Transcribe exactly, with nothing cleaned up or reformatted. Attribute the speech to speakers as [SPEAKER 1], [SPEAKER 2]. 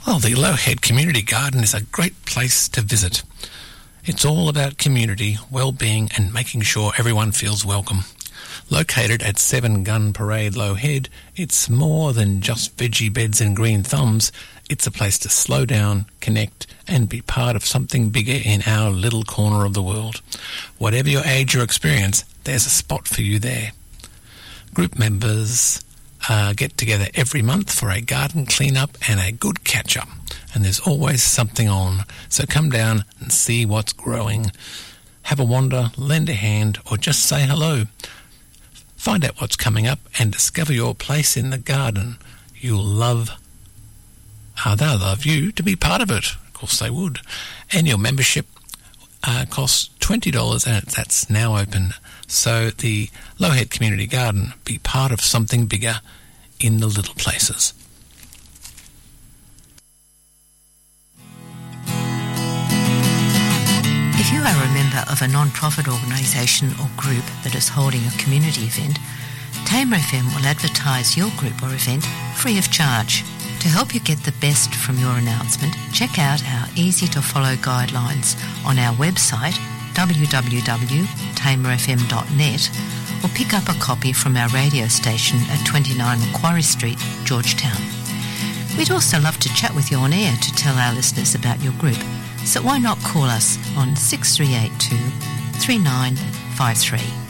[SPEAKER 1] Well, the Lowhead Community Garden is a great place to visit. It's all about community, well-being and making sure everyone feels welcome. Located at seven Gun Parade Lowhead, it's more than just veggie beds and green thumbs. It's a place to slow down, connect and be part of something bigger in our little corner of the world. Whatever your age or experience, there's a spot for you there. Group members uh, get together every month for a garden clean-up and a good catch-up. And there's always something on, so come down and see what's growing. Have a wander, lend a hand, or just say hello. Find out what's coming up and discover your place in the garden. You'll love, uh, they'll love you to be part of it. Of course they would. Annual membership uh, costs twenty dollars and that's now open. So the Lowhead Community Garden, be part of something bigger in the little places.
[SPEAKER 2] If you are a member of a non-profit organisation or group that is holding a community event, Tamer F M will advertise your group or event free of charge. To help you get the best from your announcement, check out our easy-to-follow guidelines on our website w w w dot tamer f m dot net or pick up a copy from our radio station at twenty-nine Macquarie Street, Georgetown. We'd also love to chat with you on air to tell our listeners about your group. So why not call us on six three eight two, three nine five three.